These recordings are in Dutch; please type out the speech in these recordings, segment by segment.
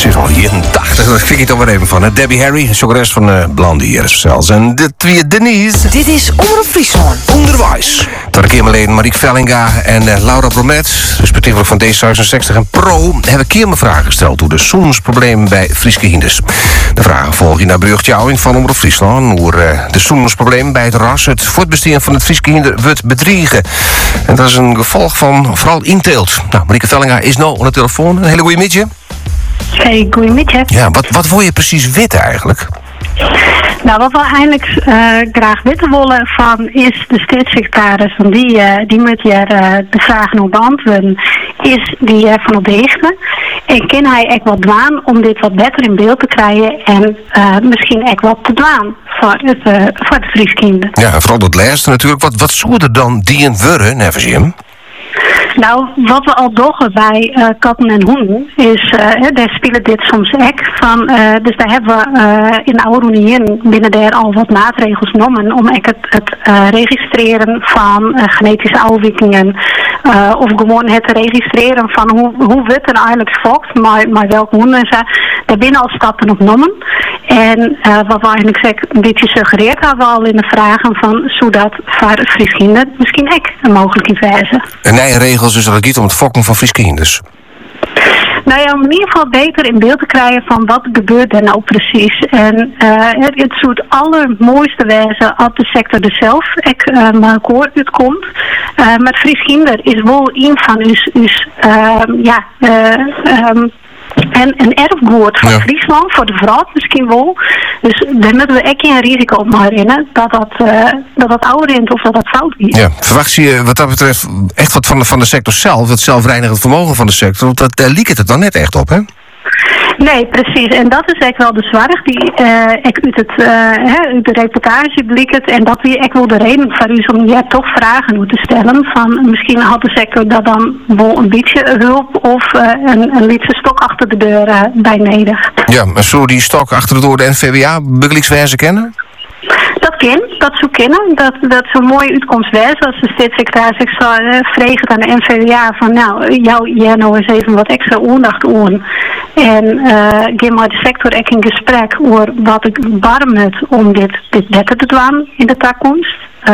is al 81, daar kijk je toch weer even van. Hè? Debbie Harry, zangeres van Blondie hier zelfs. En de twee Denise. Dit is Omroep Friesland. Onderwijs. Tot keermeleden Marieke Vellinga en Laura Bromet, respectievelijk van D66 en Pro, hebben keermevragen gesteld over de zoensproblemen bij Frieske Hinders. De vragen volgen je naar Breugd Jouwing van Omroep Friesland. Over de zoensproblemen bij het ras, het voortbesteden van het Frieske Hinder wordt bedriegen. En dat is een gevolg van vooral inteelt. Nou, Marieke Vellinga is nou aan de telefoon. Een hele goede middag. Hey, goedemiddag. Ja, wat wil je precies weten eigenlijk? Nou, wat we eigenlijk graag weten willen van is de staatssecretaris, want die moet hier de vragen op beantwoorden, is die van op de hechten. En kan hij echt wat doen om dit wat beter in beeld te krijgen en misschien echt wat te doen voor de Frieskinder. Ja, vooral dat laatste natuurlijk. Wat zou er dan die een worden, nevens Jim? Nou, wat we al doggen bij katten en honden is, daar spelen dit soms ook van. Dus daar hebben we in Oude binnen daar al wat maatregels genomen om het registreren van genetische afwijkingen. Of gewoon het registreren van hoe wordt er eigenlijk gefokt, maar welke honden en zo. Daar binnen al stappen op genomen. En wat we eigenlijk een beetje suggereerd hadden al in de vragen van zodat voor Frieske Hinder misschien ook een mogelijkheid wijzen. Nee, regels dus dat het gaat om het fokken van Frieske Hinders. Nou ja, om in ieder geval beter in beeld te krijgen van wat gebeurt er nou precies. En het zou het allermooiste wijzen als de sector er zelf maar akkoord uitkomt. Maar Frieske Hinder is wel een van en een erfgoed van Friesland, voor de vrouw misschien wel. Dus daar moeten we echt geen risico op maar in, dat ouder rent of dat fout is. Ja, verwacht je wat dat betreft echt wat van de sector zelf, het zelfreinigend vermogen van de sector, want daar liekt het dan net echt op, hè? Nee, precies. En dat is echt wel de zorg die ik uit de reportage blikt. En dat wie ik wel de reden voor u om jij toch vragen moet te stellen. Van misschien had de sector daar dan wel een beetje hulp of een lietse stok achter de deur bij nodig. Ja, maar zou die stok achter de deur de NVWA beglikswijze kennen? Dat zou kennen. Dat zou een mooie uitkomst wijzen als de staatssecretaris zich zou vregen aan de NVWA van nou, jij nou eens even wat extra aandacht aan. En geef maar de sector echt in gesprek over wat ik warm het om dit beter te doen in de toekomst.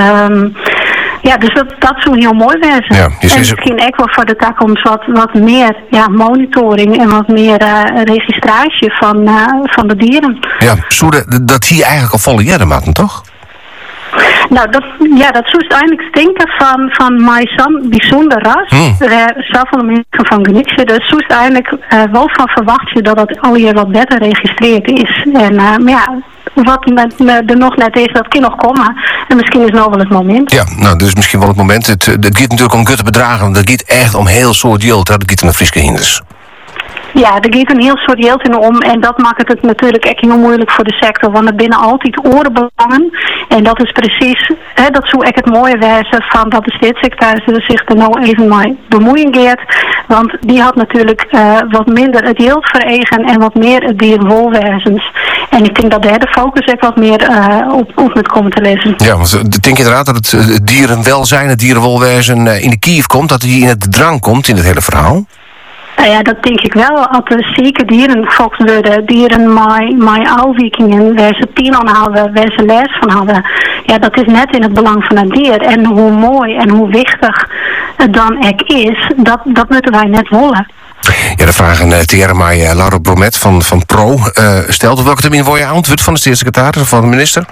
Dus dat zou heel mooi wijzen. Ja, en misschien ook wel voor de toekomst wat meer monitoring en wat meer registratie van de dieren. Ja, dat hier eigenlijk al volle jaren maten, toch? Nou, dat zou eigenlijk stinken van mijn bijzonder ras. Zelf van de mensen van Genietje. Dus zou eigenlijk wel van verwacht je dat het alweer wat beter geregistreerd is. En wat er nog net is, dat kan nog komen. En misschien is nou wel het moment. Ja, nou, dus misschien wel het moment. Het gaat natuurlijk om gutte bedragen. Dat gaat echt om heel soort geld. Dat gaat in de Frieske Hinders. Ja, er gaat een heel soort geld in om en dat maakt het natuurlijk echt heel moeilijk voor de sector, want er binnen altijd orenbelangen en dat is precies, dat zou echt het mooie wijzen van dat de staatssecretaris zich er nou even mee bemoeien gaat, want die had natuurlijk wat minder het geld voor eigen en wat meer het dierenwolwezens. En ik denk dat daar de focus echt wat meer op moet komen te lezen. Ja, want denk je inderdaad dat het dierenwelzijn, het dierenwolwezen in de kief komt, dat hij in het drang komt in het hele verhaal? Ja, dat denk ik wel. Als er zeker dieren gefokt worden, dieren met afwijkingen, waar ze tien aan hadden, waar ze les van hadden. Ja, dat is net in het belang van het dier. En hoe mooi en hoe wichtig het dan ook is, dat moeten wij net willen. Ja, de vragen tegen mij Laura Bromet van Pro stelt. Op welke termijn word je antwoord van de staatssecretaris of van de minister?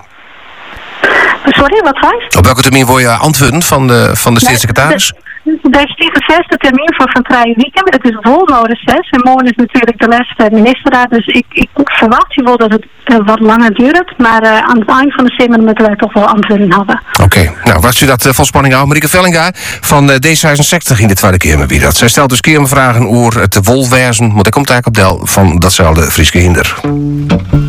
Sorry, wat was? Op welke termijn word je antwoorden van de staatssecretaris? Daar is de zesde termijn voor van 3 weken. Het is vol nou reces. En morgen is natuurlijk de laatste ministerraad. Dus ik verwacht je wel dat het wat langer duurt. Maar aan het eind van de zomer moeten wij toch wel antwoorden hebben. Oké. Nou, was u dat vol spanning aan? Marieke Vellinga van D66 in de Tweede Kamer wie dat. Zij stelt dus keermevragen over het wolwezen. Maar dat komt eigenlijk op deel van datzelfde Frieske Hinder.